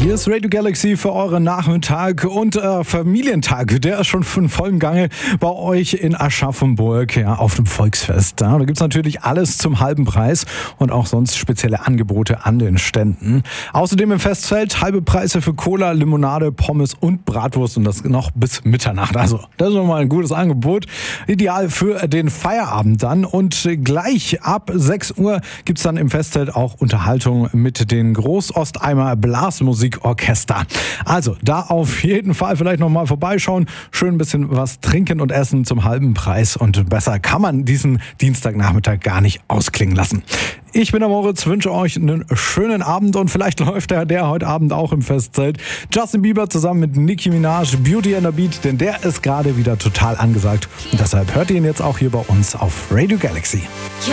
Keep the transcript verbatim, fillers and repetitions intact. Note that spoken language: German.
Hier ist Radio Galaxy für euren Nachmittag und äh, Familientag. Der ist schon in vollem Gange bei euch in Aschaffenburg, ja, auf dem Volksfest. Ja. Da gibt es natürlich alles zum halben Preis und auch sonst spezielle Angebote an den Ständen. Außerdem im Festzelt halbe Preise für Cola, Limonade, Pommes und Bratwurst und das noch bis Mitternacht. Also das ist nochmal ein gutes Angebot. Ideal für den Feierabend dann. Und gleich ab sechs Uhr gibt es dann im Festzelt auch Unterhaltung mit den Großosteimer Blasmusik Orchester. Also da auf jeden Fall vielleicht nochmal vorbeischauen, schön ein bisschen was trinken und essen zum halben Preis und besser kann man diesen Dienstagnachmittag gar nicht ausklingen lassen. Ich bin der Moritz, wünsche euch einen schönen Abend und vielleicht läuft der, der heute Abend auch im Festzelt. Justin Bieber zusammen mit Nicki Minaj, Beauty and the Beat, denn der ist gerade wieder total angesagt und deshalb hört ihr ihn jetzt auch hier bei uns auf Radio Galaxy.